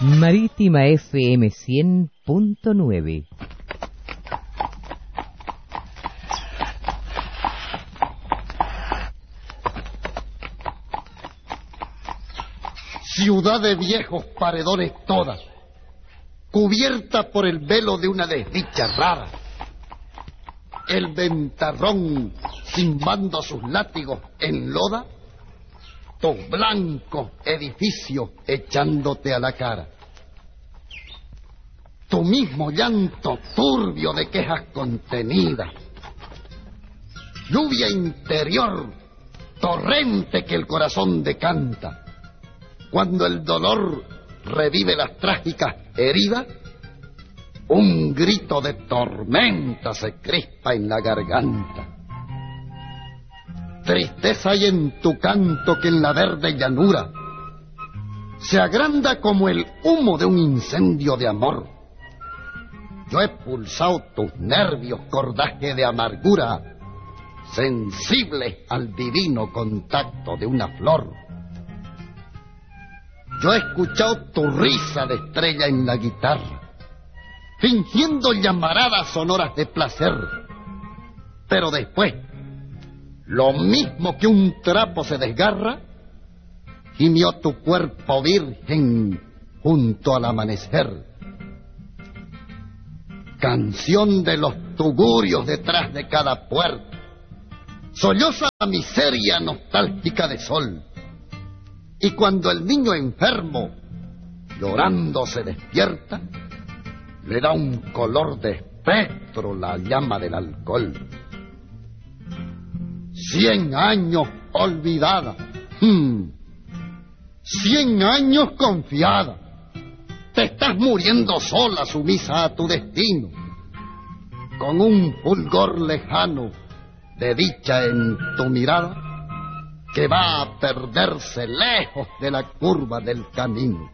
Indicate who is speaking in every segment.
Speaker 1: Marítima FM 100.9.
Speaker 2: Ciudad de viejos paredones toda, cubierta por el velo de una desdicha rara. El ventarrón cimbando sus látigos en loda, tu blanco edificio echándote a la cara. Tu mismo llanto turbio de quejas contenidas. Lluvia interior, torrente que el corazón decanta. Cuando el dolor revive las trágicas heridas, un grito de tormenta se crispa en la garganta. Tristeza hay en tu canto que en la verde llanura se agranda como el humo de un incendio de amor. Yo he pulsado tus nervios cordaje de amargura, sensible al divino contacto de una flor. Yo he escuchado tu risa de estrella en la guitarra, fingiendo llamaradas sonoras de placer. Pero después, lo mismo que un trapo se desgarra, gimió tu cuerpo virgen junto al amanecer. Canción de los tugurios detrás de cada puerta, solloza la miseria nostálgica de sol. Y cuando el niño enfermo, llorando, se despierta, le da un color de espectro la llama del alcohol. 100 años olvidada, 100 años confiada. Te estás muriendo sola, sumisa a tu destino, con un fulgor lejano de dicha en tu mirada, que va a perderse lejos de la curva del camino.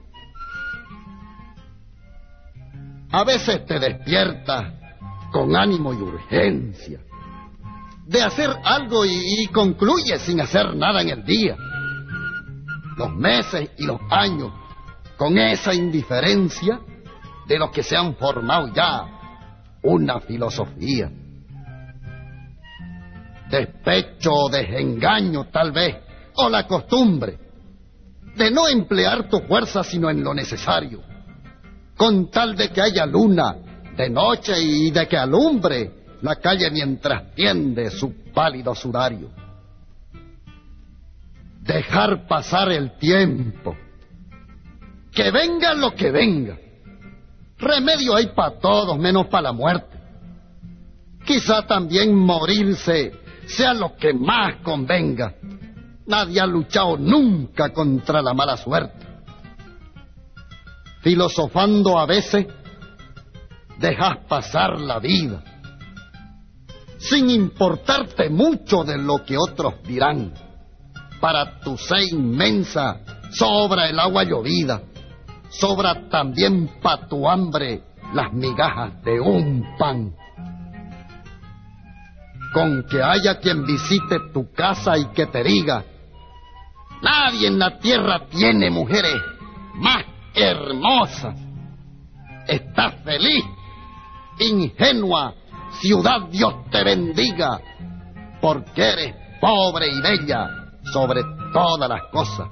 Speaker 2: A veces te despiertas con ánimo y urgencia de hacer algo y concluyes sin hacer nada en el día. Los meses y los años con esa indiferencia de los que se han formado ya una filosofía. Despecho o desengaño tal vez, o la costumbre de no emplear tu fuerza sino en lo necesario, con tal de que haya luna de noche y de que alumbre la calle mientras tiende su pálido sudario. Dejar pasar el tiempo, que venga lo que venga. Remedio hay para todos menos para la muerte. Quizá también morirse sea lo que más convenga. Nadie ha luchado nunca contra la mala suerte. Filosofando a veces, dejas pasar la vida, sin importarte mucho de lo que otros dirán. Para tu sed inmensa sobra el agua llovida, sobra también pa' tu hambre las migajas de un pan. Con que haya quien visite tu casa y que te diga: nadie en la tierra tiene mujeres más hermosas. Estás feliz, ingenua ciudad, Dios te bendiga, porque eres pobre y bella sobre todas las cosas.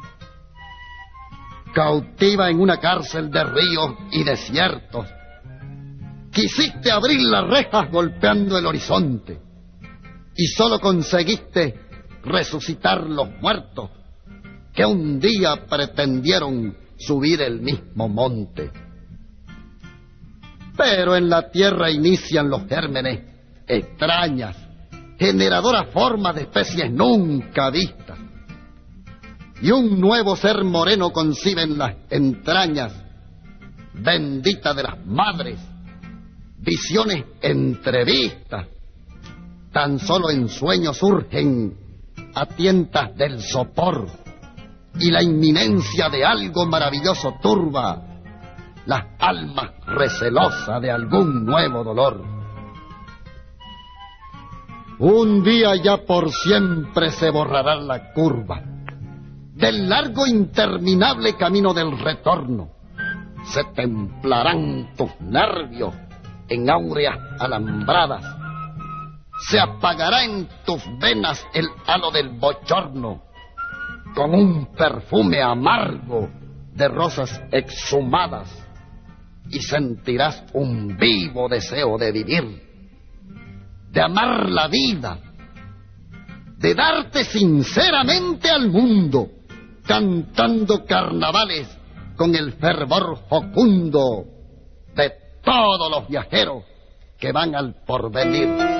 Speaker 2: Cautiva en una cárcel de ríos y desiertos, quisiste abrir las rejas golpeando el horizonte, y solo conseguiste resucitar los muertos que un día pretendieron subir el mismo monte. Pero en la tierra inician los gérmenes extrañas, generadoras formas de especies nunca vistas, y un nuevo ser moreno concibe en las entrañas bendita de las madres visiones entrevistas. Tan solo en sueños surgen a tientas del sopor, y la inminencia de algo maravilloso turba las almas recelosas de algún nuevo dolor. Un día ya por siempre se borrará la curva del largo interminable camino del retorno, Se templarán tus nervios en áureas alambradas. Se apagará en tus venas el halo del bochorno, con un perfume amargo de rosas exhumadas, y sentirás un vivo deseo de vivir, de amar la vida, de darte sinceramente al mundo, cantando carnavales con el fervor jocundo de todos los viajeros que van al porvenir.